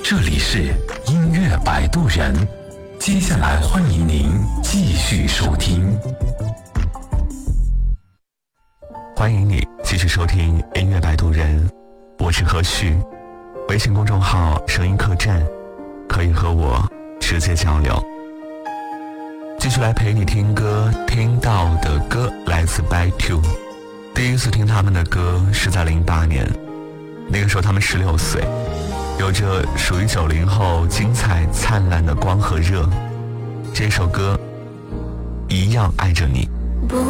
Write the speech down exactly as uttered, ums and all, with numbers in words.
这里是音乐摆渡人，接下来欢迎您继续收听。 欢迎你继续收听音乐摆渡人，我是何旭，微信公众号声音客栈，可以和我直接交流。继续来陪你听歌，听到的歌来自 By Two。 第一次听他们的歌是在零八年，那个时候他们十六岁，有着属于九零后精彩灿烂的光和热。这首歌一样爱着你。